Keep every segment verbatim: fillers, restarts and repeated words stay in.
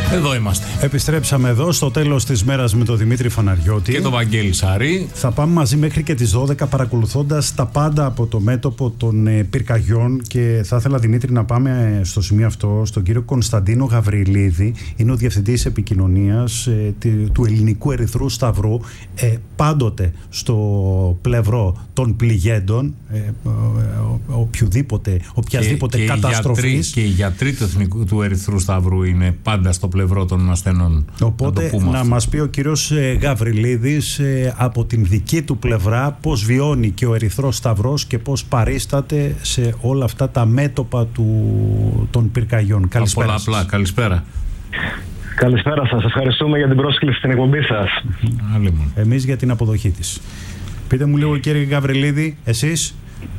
Εδώ είμαστε. Επιστρέψαμε εδώ στο τέλος της μέρας με τον Δημήτρη Φαναριώτη Και τον Βαγγέλη Σάρη. Θα πάμε μαζί μέχρι και τις δώδεκα παρακολουθώντας τα πάντα από το μέτωπο των ε, πυρκαγιών. Και θα ήθελα, Δημήτρη, να πάμε στο σημείο αυτό στον κύριο Κωνσταντίνο Γαβριλίδη. Είναι ο Διευθυντής Επικοινωνίας ε, του Ελληνικού Ερυθρού Σταυρού. Ε, πάντοτε στο πλευρό των πληγέντων, ε, ε, οποιοδήποτε, οποιασδήποτε και, καταστροφής. Και οι γιατροί του Εθνικού του Ερυθρού Σταυρού είναι πάντα στο πλευρό των ασθενών. Οπότε να, να μας πει ο κύριος ε, Γαβριλίδης ε, από την δική του πλευρά πώς βιώνει και ο Ερυθρός Σταυρός και πώς παρίσταται σε όλα αυτά τα μέτωπα του, των πυρκαγιών. Καλησπέρα. Πολλά απλά. Καλησπέρα. Καλησπέρα σας. Ευχαριστούμε για την πρόσκληση στην εκπομπή σας. Εμείς για την αποδοχή της. Πείτε μου λίγο, κύριε Γαβριλίδη, εσείς.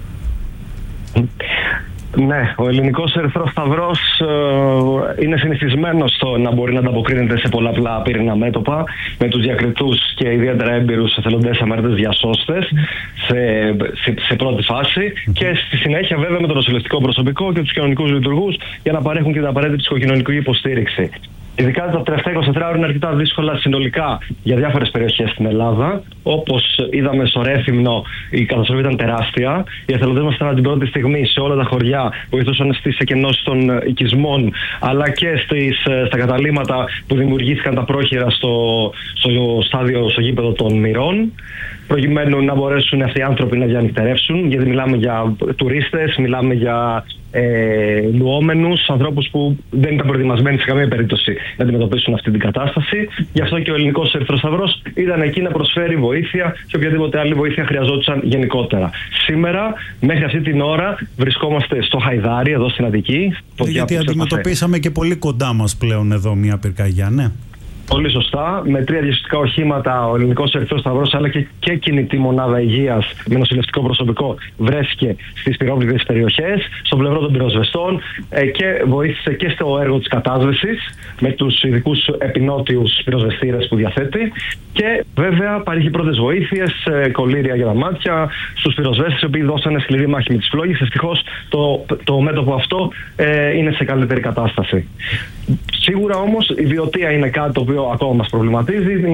Ναι, ο Ελληνικός Ερυθρός Σταυρός ε, είναι συνηθισμένος στο να μπορεί να ανταποκρίνεται σε πολλαπλά πύριννα μέτωπα με τους διακριτούς και ιδιαίτερα έμπειρους εθελοντές αμαρτές διασώστες σε, σε, σε πρώτη φάση και στη συνέχεια βέβαια με το νοσηλευτικό προσωπικό και τους κοινωνικούς λειτουργούς για να παρέχουν και την απαραίτητη ψυχοκοινωνική υποστήριξη. Ειδικά τα τελευταία είκοσι τέσσερα ώρα είναι αρκετά δύσκολα συνολικά για διάφορες περιοχές στην Ελλάδα. Όπως είδαμε στο Ρέθυμνο, η καταστροφή ήταν τεράστια. Οι εθελοντές μας ήταν την πρώτη στιγμή σε όλα τα χωριά, βοηθούσαν στις εκενώσεις των οικισμών, αλλά και στις, στα καταλύματα που δημιουργήθηκαν τα πρόχειρα στο, στο στάδιο, στο γήπεδο των Μυρών, προκειμένου να μπορέσουν αυτοί οι άνθρωποι να διανυκτερεύσουν, γιατί μιλάμε για τουρίστες, μιλάμε για ε, λουόμενους, ανθρώπους που δεν ήταν προετοιμασμένοι σε καμία περίπτωση να αντιμετωπίσουν αυτή την κατάσταση. Γι' αυτό και ο Ελληνικός Ερυθρός Σταυρός ήταν εκεί να προσφέρει βοήθεια και οποιαδήποτε άλλη βοήθεια χρειαζόντουσαν γενικότερα. Σήμερα, μέχρι αυτή την ώρα, βρισκόμαστε στο Χαϊδάρι, εδώ στην Αττική. Γιατί αντιμετωπίσαμε και πολύ κοντά μας πλέον εδώ μια πυρκαγιά, ναι. Πολύ σωστά. Με τρία διασωστικά οχήματα, ο Ελληνικός Ερυθρός Σταυρός αλλά και, και κινητή μονάδα υγείας με νοσηλευτικό προσωπικό βρέθηκε στις πυρόβλητες περιοχές, στο πλευρό των πυροσβεστών ε, και βοήθησε και στο έργο της κατάσβεσης με τους ειδικούς επινότιους πυροσβεστήρες που διαθέτει. Και βέβαια παρήχε πρώτες βοήθειες, ε, κολλήρια για τα μάτια στους πυροσβέστες, οι οποίοι δώσανε σκληρή μάχη με τις φλόγες. Ευτυχώς το, το μέτωπο αυτό ε, είναι σε καλύτερη κατάσταση. Σίγουρα όμως η βιωτεία είναι κάτι το οποίο ακόμα μας προβληματίζει.